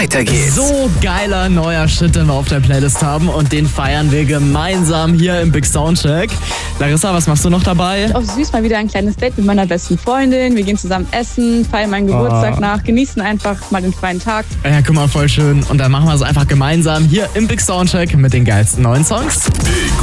weiter geht's. So geiler neuer Shit, den wir auf der Playlist haben und den feiern wir gemeinsam hier im Big Soundcheck. Larissa, was machst du noch dabei? Auf süß mal wieder ein kleines Date mit meiner besten Freundin. Wir gehen zusammen essen, feiern meinen Geburtstag nach, genießen einfach mal den freien Tag. Ja, guck mal, voll schön. Und dann machen wir es einfach gemeinsam hier im Big Soundcheck mit den geilsten neuen Songs. Big